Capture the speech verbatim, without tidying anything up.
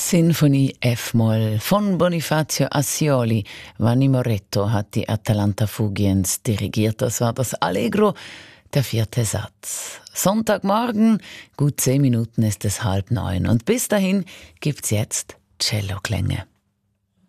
Sinfonie F-Moll von Bonifacio Ascioli. Vanni Moretto hat die Atalanta Fugiens dirigiert. Das war das Allegro, der vierte Satz. Sonntagmorgen, gut zehn Minuten ist es halb neun. Und bis dahin gibt's jetzt Celloklänge.